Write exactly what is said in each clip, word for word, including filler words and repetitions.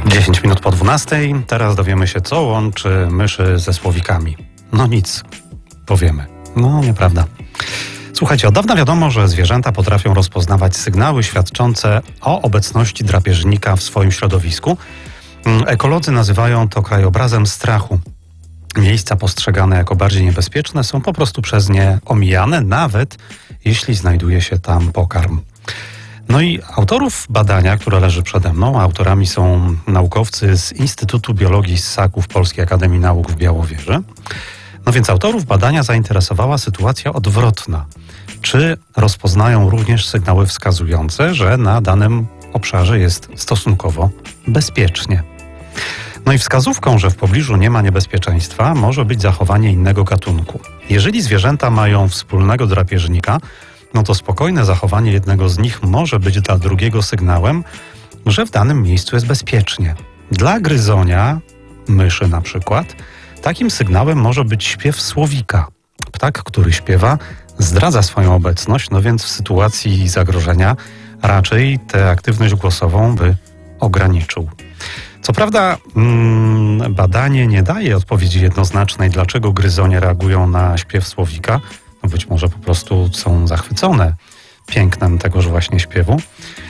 dziesięć minut po dwunastej. Teraz dowiemy się, co łączy myszy ze słowikami. No nic, powiemy. No, nieprawda. Słuchajcie, od dawna wiadomo, że zwierzęta potrafią rozpoznawać sygnały świadczące o obecności drapieżnika w swoim środowisku. Ekolodzy nazywają to krajobrazem strachu. Miejsca postrzegane jako bardziej niebezpieczne są po prostu przez nie omijane, nawet jeśli znajduje się tam pokarm. No i autorów badania, które leży przede mną, autorami są naukowcy z Instytutu Biologii Ssaków Polskiej Akademii Nauk w Białowieży. No więc autorów badania zainteresowała sytuacja odwrotna. Czy rozpoznają również sygnały wskazujące, że na danym obszarze jest stosunkowo bezpiecznie? No i wskazówką, że w pobliżu nie ma niebezpieczeństwa, może być zachowanie innego gatunku. Jeżeli zwierzęta mają wspólnego drapieżnika, no to spokojne zachowanie jednego z nich może być dla drugiego sygnałem, że w danym miejscu jest bezpiecznie. Dla gryzonia, myszy na przykład, takim sygnałem może być śpiew słowika. Ptak, który śpiewa, zdradza swoją obecność, no więc w sytuacji zagrożenia raczej tę aktywność głosową by ograniczył. Co prawda mm, badanie nie daje odpowiedzi jednoznacznej, dlaczego gryzonie reagują na śpiew słowika. No być może po prostu są zachwycone pięknem tegoż właśnie śpiewu.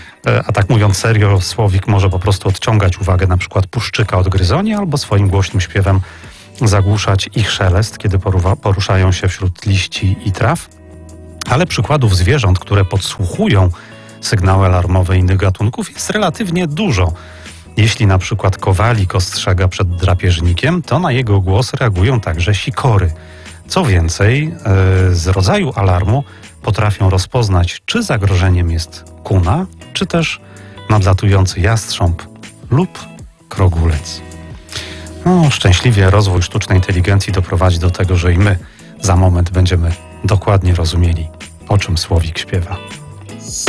A tak mówiąc serio, słowik może po prostu odciągać uwagę na przykład puszczyka od gryzoni albo swoim głośnym śpiewem zagłuszać ich szelest, kiedy poruwa, poruszają się wśród liści i traw. Ale przykładów zwierząt, które podsłuchują sygnały alarmowe innych gatunków jest relatywnie dużo. Jeśli na przykład kowalik ostrzega przed drapieżnikiem, to na jego głos reagują także sikory. Co więcej, z rodzaju alarmu potrafią rozpoznać, czy zagrożeniem jest kuna, czy też nadlatujący jastrząb lub krogulec. No, szczęśliwie rozwój sztucznej inteligencji doprowadzi do tego, że i my za moment będziemy dokładnie rozumieli, o czym słowik śpiewa.